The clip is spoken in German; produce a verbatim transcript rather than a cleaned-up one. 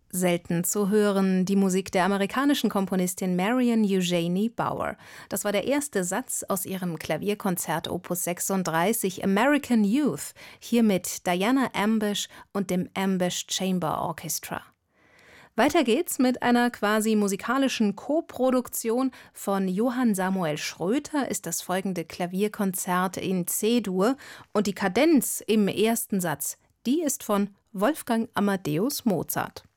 Selten zu hören, die Musik der amerikanischen Komponistin Marian Eugenie Bauer. Das war der erste Satz aus ihrem Klavierkonzert Opus sechsunddreißig American Youth, hier mit Diana Ambush und dem Ambush Chamber Orchestra. Weiter geht's mit einer quasi musikalischen Koproduktion. Von Johann Samuel Schröter ist das folgende Klavierkonzert in C-Dur und die Kadenz im ersten Satz, die ist von Wolfgang Amadeus Mozart.